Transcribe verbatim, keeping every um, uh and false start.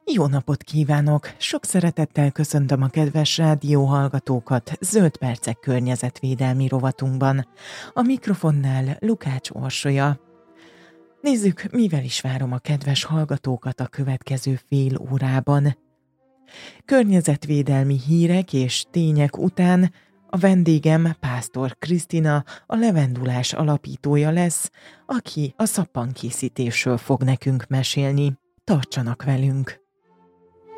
Jó napot kívánok! Sok szeretettel köszöntöm a kedves rádióhallgatókat Zöld Percek környezetvédelmi rovatunkban. A mikrofonnál Lukács Orsolya. Nézzük, mivel is várom a kedves hallgatókat a következő fél órában. Környezetvédelmi hírek és tények után a vendégem Pásztor Krisztina, a Levendulás alapítója lesz, aki a szappankészítésről fog nekünk mesélni. Tartsanak velünk!